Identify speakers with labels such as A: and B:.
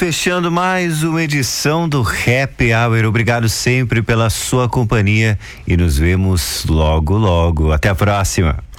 A: fechando mais uma edição do Happy Hour. Obrigado sempre pela sua companhia e nos vemos logo, logo. Até a próxima.